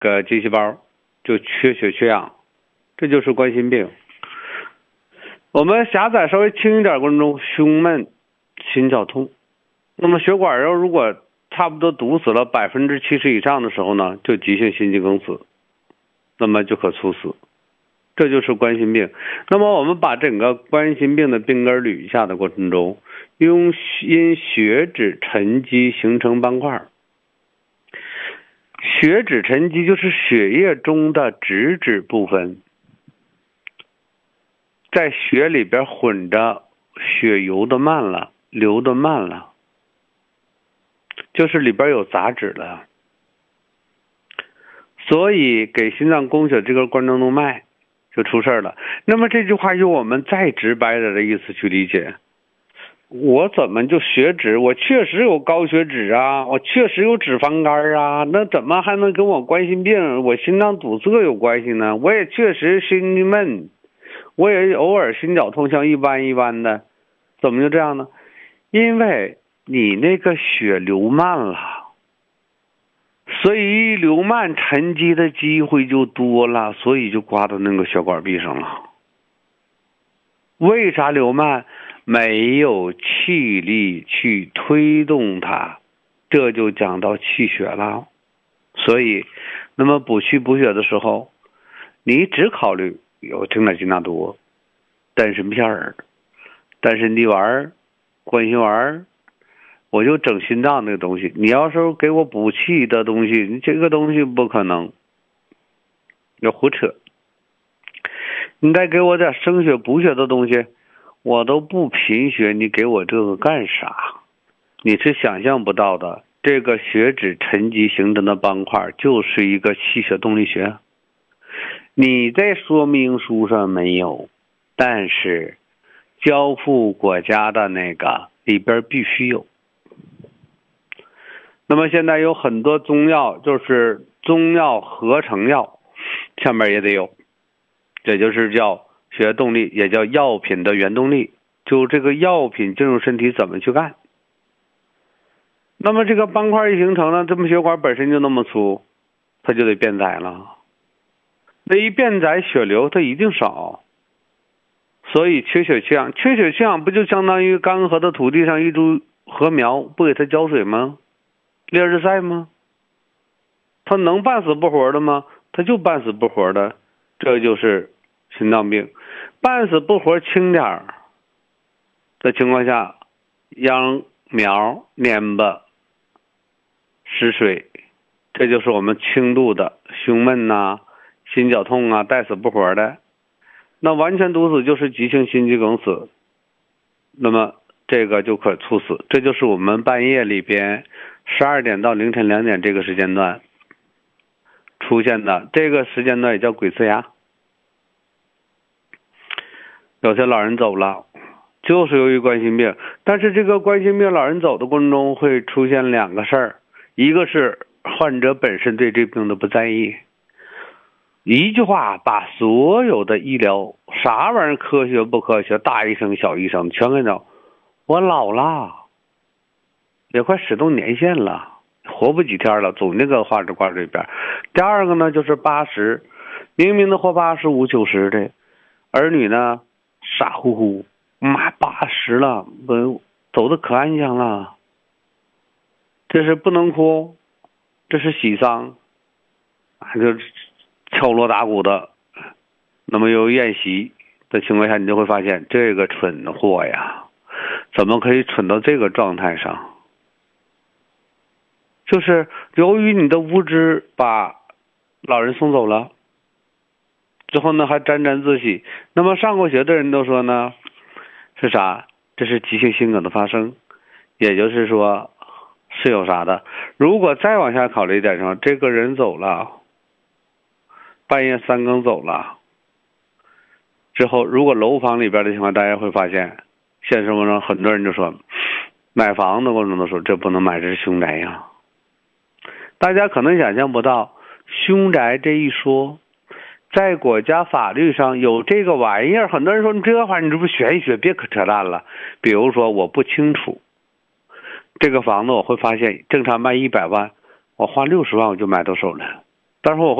个肌细胞就缺血缺氧，这就是冠心病。我们狭窄稍微轻一点过程中，胸闷、心绞痛。那么血管如果差不多堵死了70%以上的时候呢，就急性心肌梗死，那么就可猝死。这就是冠心病。那么我们把整个冠心病的病根捋一下的过程中，因血脂沉积形成斑块。血脂沉积就是血液中的脂质部分在血里边混着血流的慢了，就是里边有杂质了。所以给心脏供血这根冠状动脉就出事了。那么这句话用我们再直白点的意思去理解，我怎么就血脂？我确实有高血脂啊，我确实有脂肪肝啊，那怎么还能跟我冠心病、我心脏堵塞有关系呢？我也确实心闷，我也偶尔心绞痛，像一般的，怎么就这样呢？因为你那个血流慢了，所以流慢沉积的机会就多了，所以就刮到那个血管壁上了。为啥流慢？没有气力去推动它，这就讲到气血了。所以那么补气补血的时候，你只考虑有整点金纳多、丹参片儿、丹参地丸、关心丸，我就整心脏那个东西。你要是给我补气的东西，你这个东西不可能，要胡扯。你再给我点生血补血的东西，我都不贫血，你给我这个干啥？你是想象不到的，这个血脂沉积形成的斑块就是一个气血动力学。你在说明书上没有，但是交付国家的那个里边必须有。那么现在有很多中药，就是中药合成药，上面也得有，这就是叫血动力，也叫药品的原动力，就这个药品进入身体怎么去干。那么这个斑块一形成呢，这么血管本身就那么粗，它就得变窄了。那一变窄，血流它一定少，所以缺血缺氧。缺血缺氧不就相当于干涸的土地上一株禾苗，不给它浇水吗？烈日晒吗？它能半死不活的吗？它就半死不活的。这就是心脏病。半死不活轻点儿的情况下，秧苗蔫巴失水，这就是我们轻度的胸闷呐、心绞痛啊、带死不活的。那完全堵死就是急性心肌梗死，那么这个就可猝死。这就是我们半夜里边12点到凌晨2点这个时间段出现的，这个时间段也叫鬼呲牙。有些老人走了，就是由于冠心病。但是这个冠心病老人走的过程中会出现2个事儿，一个是患者本身对这病的不在意，一句话把所有的医疗啥玩意儿科学不科学，大医生小医生全给找。我老了，也快使动年限了，活不几天了，总那个话就挂这边。第二个呢，就是80，明明的活85、90的，儿女呢傻乎乎，妈80了，走的可安详了。这是不能哭，这是喜丧，就敲锣打鼓的。那么有宴席的情况下，你就会发现这个蠢货呀，怎么可以蠢到这个状态上？就是由于你的无知把老人送走了之后呢，还沾沾自喜。那么上过学的人都说呢，是啥？这是急性心梗的发生，也就是说是有啥的。如果再往下考虑一点上，这个人走了，半夜3更走了之后，如果楼房里边的情况，大家会发现现实生活中很多人就说，买房的过程中都说这不能买，这是凶宅呀。大家可能想象不到，凶宅这一说在国家法律上有这个玩意儿。很多人说你这玩意儿你这不玄学，别可扯淡了。比如说我不清楚这个房子，我会发现正常卖100万，我花60万我就买到手了， 待会儿我会。